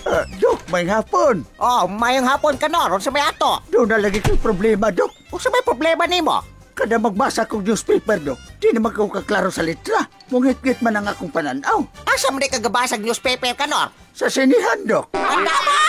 Dok, may hapon. Oh, mayang hapon ka no, ron sa may ato. Doon na lagi kong problema, Dok. O sa may problema nimo? Kada magbasa kong newspaper, Dok, di naman ko kaklaro sa litra. Mungit-ngit man ang akong pananaw. Asa mo di kagabasag newspaper ka no? Sa sinihan, Dok. Ang naman!